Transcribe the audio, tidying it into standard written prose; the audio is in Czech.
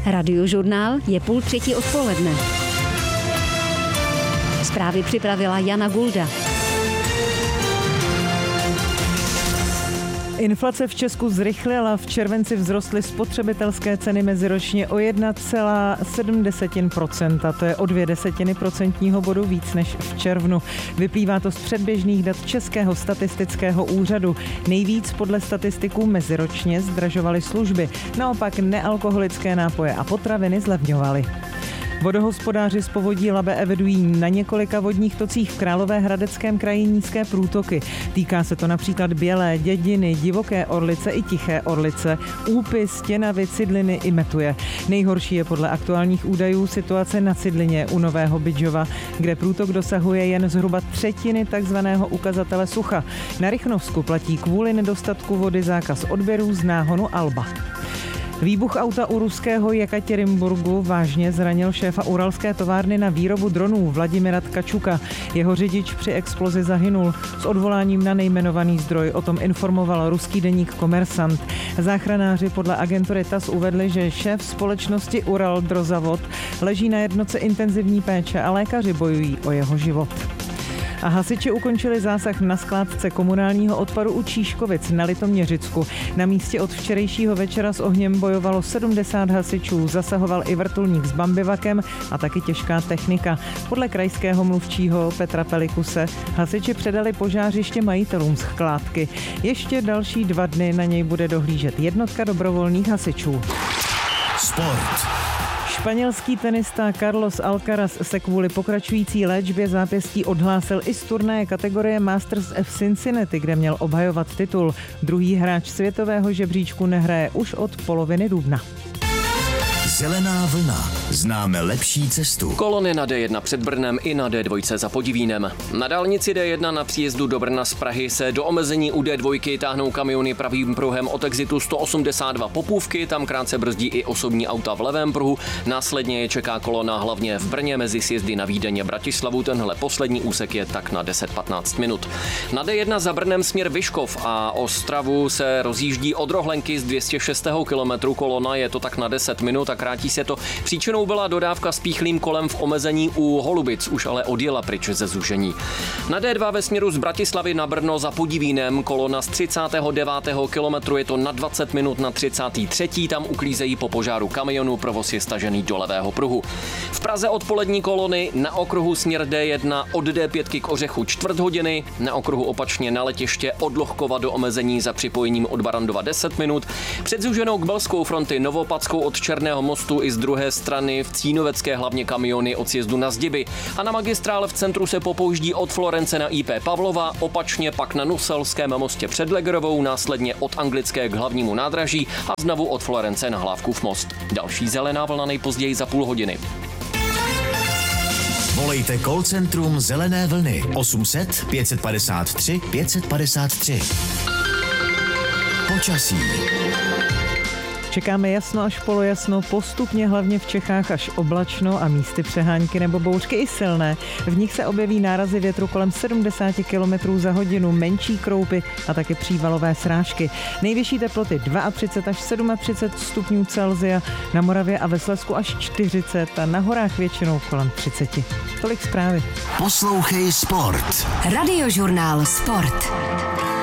Radiožurnál je 2:30 odpoledne. Zprávy připravila Jana Gulda. Inflace v Česku zrychlila, v červenci vzrostly spotřebitelské ceny meziročně o 1,7%, to je o 0,2 procentního bodu víc než v červnu. Vyplývá to z předběžných dat Českého statistického úřadu. Nejvíc podle statistiků meziročně zdražovaly služby, naopak nealkoholické nápoje a potraviny zlevňovaly. Vodohospodáři z povodí Labe evidují na několika vodních tocích v Královéhradeckém kraji nízké průtoky. Týká se to například Bělé, Dědiny, Divoké Orlice i Tiché Orlice, Úpy, Stěnavy, Cidliny i Metuje. Nejhorší je podle aktuálních údajů situace na Cidlině u Nového Bydžova, kde průtok dosahuje jen zhruba třetiny takzvaného ukazatele sucha. Na Rychnovsku platí kvůli nedostatku vody zákaz odběrů z náhonu Alba. Výbuch auta u ruského Jekatěrinburgu vážně zranil šéfa uralské továrny na výrobu dronů Vladimira Tkačuka. Jeho řidič při explozi zahynul. S odvoláním na nejmenovaný zdroj o tom informoval ruský deník Komersant. Záchranáři podle agentury TASS uvedli, že šéf společnosti Ural Drozavod leží na jednotce intenzivní péče a lékaři bojují o jeho život. A hasiči ukončili zásah na skládce komunálního odpadu u Číškovic na Litoměřicku. Na místě od včerejšího večera s ohněm bojovalo 70 hasičů, zasahoval i vrtulník s bambivakem a taky těžká technika. Podle krajského mluvčího Petra Pelikuse hasiči předali požářiště majitelům skládky. Ještě další 2 dny na něj bude dohlížet jednotka dobrovolných hasičů. Sport. Španělský tenista Carlos Alcaraz se kvůli pokračující léčbě zápěstí odhlásil i z turnaje kategorie Masters v Cincinnati, kde měl obhajovat titul. Druhý hráč světového žebříčku nehraje už od poloviny dubna. Zelená vlna. Známe lepší cestu. Kolony na D1 před Brnem i na D2 za Podivínem. Na dálnici D1 na příjezdu do Brna z Prahy se do omezení u D2 táhnou kamiony pravým pruhem od exitu 182 Popůvky, tam krátce brzdí i osobní auta v levém pruhu. Následně je čeká kolona hlavně v Brně mezi sjezdy na Vídeň a Bratislavu. Tenhle poslední úsek je tak na 10-15 minut. Na D1 za Brnem směr Vyškov a Ostravu se rozjíždí od Rohlenky z 206. kilometru. Kolona je to tak na 10 minut a krátí se to. Příčinou byla dodávka s píchlým kolem v omezení u Holubic, už ale odjela pryč ze zúžení. Na D2 ve směru z Bratislavy na Brno za Podivínem kolona z 39. kilometru, je to na 20 minut na 33. Tam uklízejí po požáru kamionu, provoz je stažený do levého pruhu. V Praze odpolední kolony na okruhu směr D1 od D5 k Ořechu 1/4 hodiny, na okruhu opačně na letiště od Lohkova do omezení za připojením od Barandova 10 minut, před zúženou k Belskou fronty Novopadskou od Černého mostu i z druhé strany v Cínovecké hlavně kamiony od sjezdu na Zdiby a na magistrále v centru se popouždí od Florence na IP Pavlova, opačně pak na Nuselském mostě před Legerovou, následně od Anglické k hlavnímu nádraží a znovu od Florence na Hlávkův most. Další zelená vlna nejpozději za půl hodiny. Volejte call centrum Zelené vlny 800 553 553. Počasí. Čekáme jasno až polojasno, postupně hlavně v Čechách až oblačno a místy přehánky nebo bouřky i silné. V nich se objeví nárazy větru kolem 70 km za hodinu, menší kroupy a taky přívalové srážky. Nejvyšší teploty 32 až 37 stupňů Celsia, na Moravě a ve Slezsku až 40 a na horách většinou kolem 30. Tolik zprávy. Poslouchej sport. Radiožurnál Sport.